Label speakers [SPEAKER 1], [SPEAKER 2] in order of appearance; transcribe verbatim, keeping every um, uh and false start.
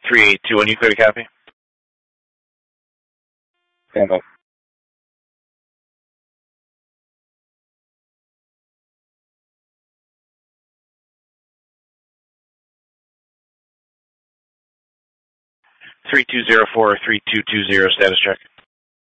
[SPEAKER 1] three eight two one, you clear to copy?
[SPEAKER 2] Stand up.
[SPEAKER 1] three two zero four, three two two zero, status check.